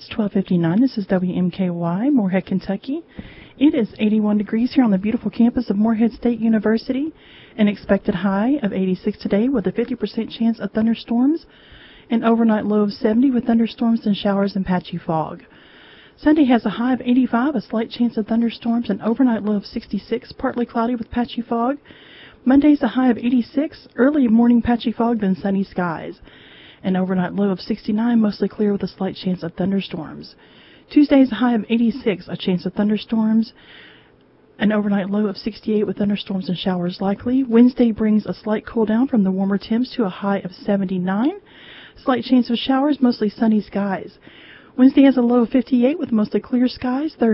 It's 12:59. This is WMKY, Morehead, Kentucky. It is 81 degrees here on the beautiful campus of Morehead State University. An expected high of 86 today with a 50% chance of thunderstorms. An overnight low of 70 with thunderstorms and showers and patchy fog. Sunday has a high of 85, a slight chance of thunderstorms, an overnight low of 66, partly cloudy with patchy fog. Monday's a high of 86, early morning patchy fog, then sunny skies. An overnight low of 69, mostly clear with a slight chance of thunderstorms. Tuesday's a high of 86, a chance of thunderstorms. An overnight low of 68 with thunderstorms and showers likely. Wednesday brings a slight cool down from the warmer temps to a high of 79. Slight chance of showers, mostly sunny skies. Wednesday has a low of 58 with mostly clear skies.